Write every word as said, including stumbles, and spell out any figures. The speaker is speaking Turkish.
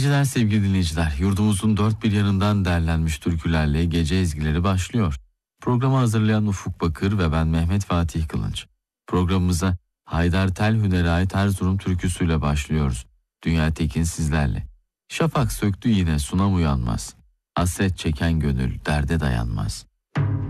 geceler sevgili dinleyiciler. Yurdumuzun dört bir yanından derlenmiş türkülerle gece ezgileri başlıyor. Programı hazırlayan Ufuk Bakır ve ben Mehmet Fatih Kılınç. Programımıza Haydar Telhüner'e ait Erzurum türküsüyle başlıyoruz. Dünya Tekin sizlerle. Şafak söktü yine sunam uyanmaz. Hasret çeken gönül derde dayanmaz.